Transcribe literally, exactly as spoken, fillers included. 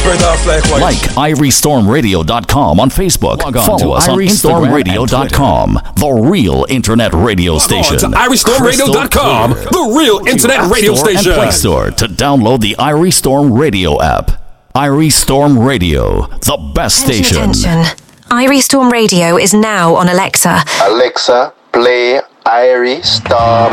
spread off like white. Like irie storm radio dot com on Facebook. Log on Follow us on irie storm radio dot com, the real internet radio Log station. on to irie storm radio dot com, the real internet App radio Store station. And Play Store to download the Irie Storm Radio app. Irie Storm Radio, the best Attention, station. attention. Irie Storm Radio is now on Alexa. Alexa, play Irie Storm.